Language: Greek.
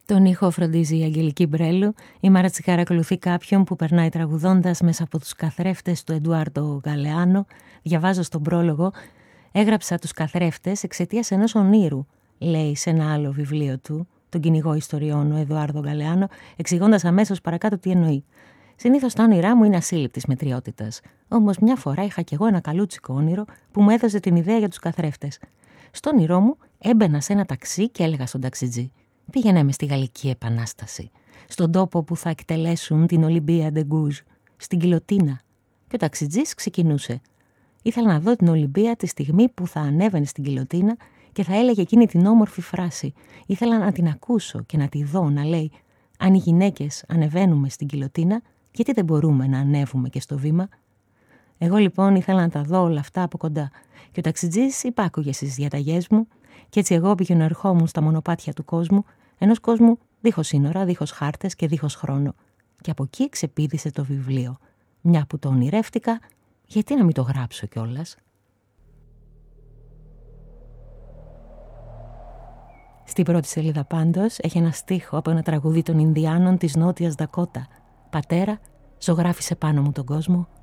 Τον ήχο φροντίζει η Αγγελική Μπρέλου. Η Μάρα Τσικάρα ακολουθεί κάποιον που περνάει τραγουδώντας μέσα από τους καθρέφτες του Εντουάρντο Γκαλεάνο. Διαβάζω στον πρόλογο: έγραψα τους καθρέφτες εξαιτίας ενός ονείρου, λέει σε ένα άλλο βιβλίο του, τον κυνηγό ιστοριών ο Εδουάρδο Γκαλεάνο, εξηγώντας αμέσως παρακάτω τι εννοεί. Συνήθως τα όνειρά μου είναι ασύλληπτης μετριότητας. Όμως μια φορά είχα κι εγώ ένα καλούτσικο όνειρο που μου έδωσε την ιδέα για τους καθρέφτες. Στο όνειρό μου έμπαινα σε ένα ταξί και έλεγα στον ταξιτζή: πήγαινε με στη Γαλλική Επανάσταση, στον τόπο που θα εκτελέσουν την Ολυμπία Ντεγκούζ, στην Κιλωτίνα. Και ο ταξιτζής ξεκινούσε. Ήθελα να δω την Ολυμπία τη στιγμή που θα ανέβαινε στην Κιλωτίνα και θα έλεγε εκείνη την όμορφη φράση. Ήθελα να την ακούσω και να τη δω να λέει: αν οι γυναίκες ανεβαίνουμε στην Κιλωτίνα, γιατί δεν μπορούμε να ανέβουμε και στο βήμα? Εγώ λοιπόν ήθελα να τα δω όλα αυτά από κοντά. Και ο ταξιτζής υπάκουγε στις διαταγές μου, και έτσι εγώ πήγαινα ερχόμουν στα μονοπάτια του κόσμου, ενός κόσμου δίχως σύνορα, δίχως χάρτες και δίχως χρόνο. Και από εκεί ξεπήδησε το βιβλίο. Μια που το ονειρεύτηκα, γιατί να μην το γράψω κιόλας? Στην πρώτη σελίδα πάντως έχει ένα στίχο από ένα τραγούδι των Ινδιάνων της Νότιας Δακότα. Πατέρα, ζωγράφισε πάνω μου τον κόσμο,